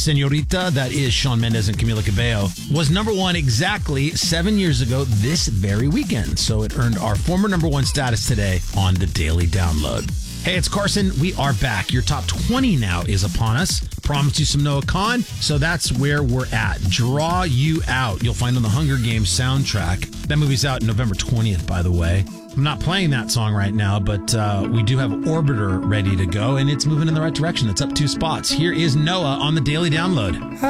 Senorita, that is Shawn Mendes and Camila Cabello, was number one exactly 7 years ago this very weekend. So it earned our former number one status today on the Daily Download. Hey, it's Carson. We are back. Your top 20 now is upon us. Promised you some Noah Kahan, so that's where we're at. Draw You Out. You'll find on the Hunger Games soundtrack. That movie's out November 20th, by the way. I'm not playing that song right now, but we do have Orbiter ready to go, and it's moving in the right direction. It's up 2 spots. Here is Noah on the Daily Download.